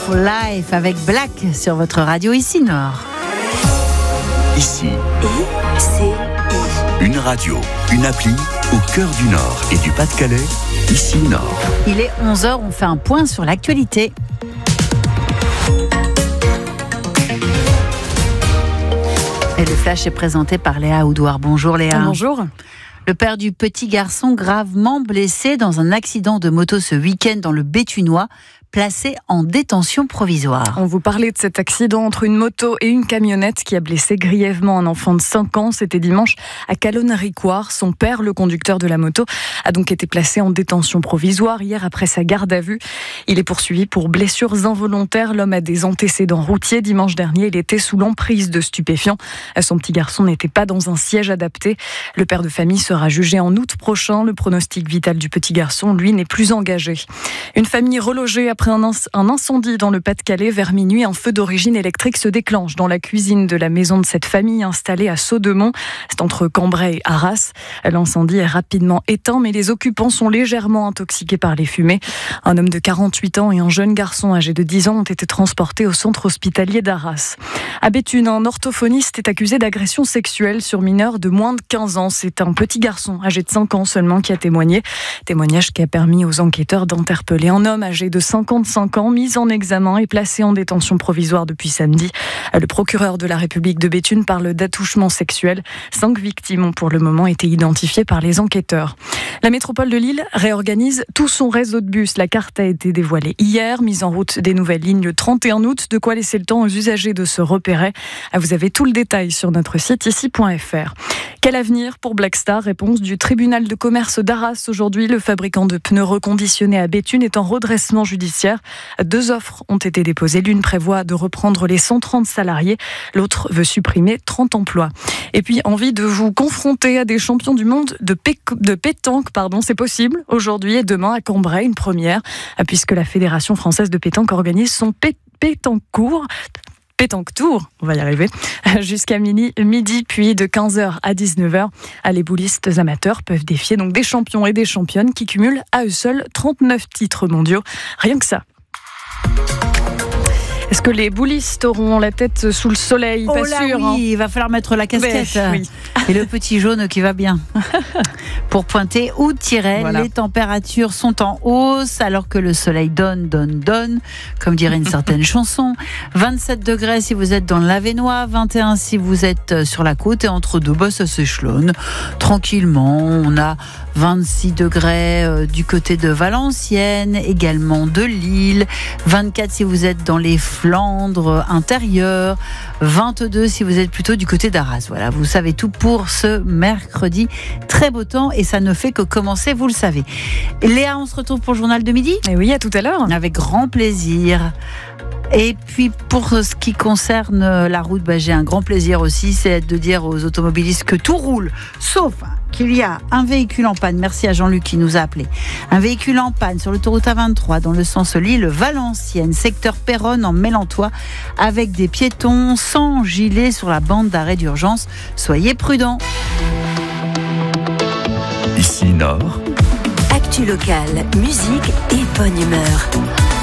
Wonderful Life avec Black sur votre radio ici Nord. Ici, une radio, une appli au cœur du Nord et du Pas-de-Calais, ici Nord. Il est 11h, on fait un point sur l'actualité. Et le flash est présenté par Léa Oudouard. Bonjour Léa. Bonjour. Le père du petit garçon gravement blessé dans un accident de moto ce week-end dans le Béthunois, placé en détention provisoire. On vous parlait de cet accident entre une moto et une camionnette qui a blessé grièvement un enfant de 5 ans. C'était dimanche à Calonne-Ricoire. Son père, le conducteur de la moto, a donc été placé en détention provisoire hier après sa garde à vue. Il est poursuivi pour blessures involontaires. L'homme a des antécédents routiers. Dimanche dernier, il était sous l'emprise de stupéfiants. Son petit garçon n'était pas dans un siège adapté. Le père de famille sera jugé en août prochain. Le pronostic vital du petit garçon, lui, n'est plus engagé. Une famille relogée après un incendie dans le Pas-de-Calais vers minuit, un feu d'origine électrique se déclenche dans la cuisine de la maison de cette famille installée à Saudemont. C'est entre Cambrai et Arras. L'incendie est rapidement éteint, mais les occupants sont légèrement intoxiqués par les fumées. Un homme de 48 ans et un jeune garçon âgé de 10 ans ont été transportés au centre hospitalier d'Arras. À Béthune, un orthophoniste est accusé d'agression sexuelle sur mineur de moins de 15 ans. C'est un petit garçon âgé de 5 ans seulement qui a témoigné. Témoignage qui a permis aux enquêteurs d'interpeller un homme âgé de 55 ans, mis en examen et placé en détention provisoire depuis samedi. Le procureur de la République de Béthune parle d'attouchement sexuel. 5 victimes ont pour le moment été identifiées par les enquêteurs. La métropole de Lille réorganise tout son réseau de bus. La carte a été dévoilée hier, mise en route des nouvelles lignes le 31 août. De quoi laisser le temps aux usagers de se repérer. Vous avez tout le détail sur notre site ici.fr. Quel avenir pour Blackstar ? Réponse du tribunal de commerce d'Arras. Aujourd'hui, le fabricant de pneus reconditionnés à Béthune est en redressement judiciaire. 2 offres ont été déposées. L'une prévoit de reprendre les 130 salariés. L'autre veut supprimer 30 emplois. Et puis, envie de vous confronter à des champions du monde de pétanque, c'est possible aujourd'hui et demain à Cambrai, une première, puisque la Fédération française de pétanque organise son Pétanque Tour, on va y arriver, jusqu'à midi, puis de 15h à 19h. Les boulistes amateurs peuvent défier donc des champions et des championnes qui cumulent à eux seuls 39 titres mondiaux. Rien que ça. Est-ce que les boulistes auront la tête sous le soleil ? Pas sûr. Oui, il va falloir mettre la casquette. Oui. Et le petit jaune qui va bien. Pour pointer ou tirer, voilà. Les températures sont en hausse alors que le soleil donne, comme dirait une certaine chanson. 27 degrés si vous êtes dans le Lavénois, 21 si vous êtes sur la côte et entre deux, ça s'échelonne tranquillement. On a 26 degrés du côté de Valenciennes, également de Lille, 24 si vous êtes dans les Flandres intérieures, 22 si vous êtes plutôt du côté d'Arras. Voilà, vous savez tout pour ce mercredi. Très beau temps et ça ne fait que commencer, vous le savez. Léa, on se retrouve pour le journal de midi ? Et oui, à tout à l'heure. Avec grand plaisir. Et puis pour ce qui concerne la route, j'ai un grand plaisir aussi, c'est de dire aux automobilistes que tout roule, sauf qu'il y a un véhicule en panne. Merci à Jean-Luc qui nous a appelé. Un véhicule en panne sur l'autoroute A23 dans le sens Lille-Valenciennes, secteur Péronne en Mélantois, avec des piétons sans gilet sur la bande d'arrêt d'urgence. Soyez prudents. Ici Nord. Actu locale, musique et bonne humeur.